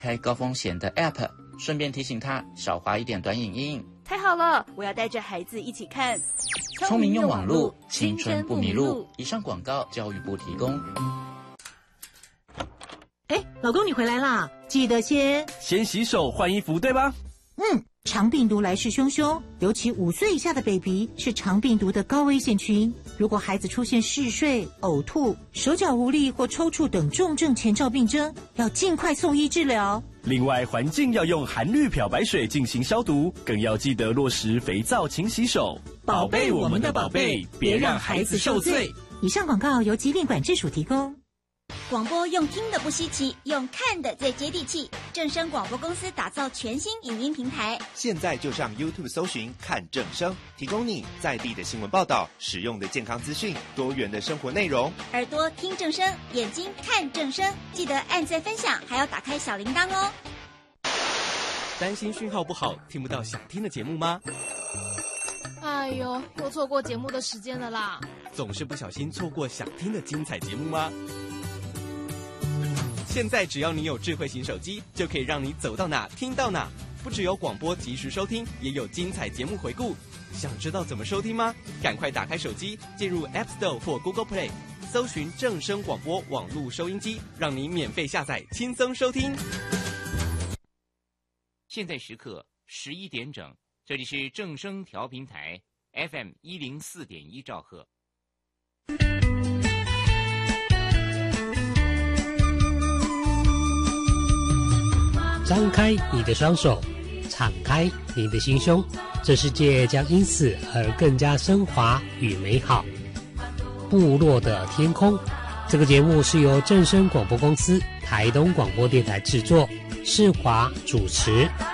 开高风险的 App， 顺便提醒他少滑一点短影音。 太好了，我要带着孩子一起看。 聪明用网路，青春不迷路。以上广告，教育部提供。 哎，老公你回来啦，记得先洗手换衣服，对吧？ 肠病毒来势汹汹，尤其5岁以下的 baby 是肠病毒的高危险群。如果孩子出现嗜睡、呕吐、手脚无力或抽搐等重症前兆病征，要尽快送医治疗。 另外，环境要用含氯漂白水进行消毒，更要记得落实肥皂勤洗手， 宝贝我们的宝贝，别让孩子受罪。以上广告由疾病管制署提供。 广播用听的不稀奇，用看的最接地气。正声广播公司打造全新影音平台， 现在就上 YouTube 搜寻看正声，提供你在地的新闻报道、实用的健康资讯、多元的生活内容。 耳朵听正声，眼睛看正声，记得按赞分享，还要打开小铃铛哦。 担心讯号不好，听不到想听的节目吗？ 哎呦，又错过节目的时间了啦！ 总是不小心错过想听的精彩节目吗？现在只要你有智慧型手机，就可以让你走到哪听到哪。不只有广播及时收听，也有精彩节目回顾。想知道怎么收听吗？赶快打开手机，进入 App Store 或 Google Play， 搜寻正声广播网络收音机，让你免费下载，轻松收听。 现在时刻11点整，这里是正声调频台 FM 104.1兆赫。 张开你的双手，敞开你的心胸，这世界将因此而更加升华与美好。部落的天空，这个节目是由正声广播公司台东广播电台制作，世华主持。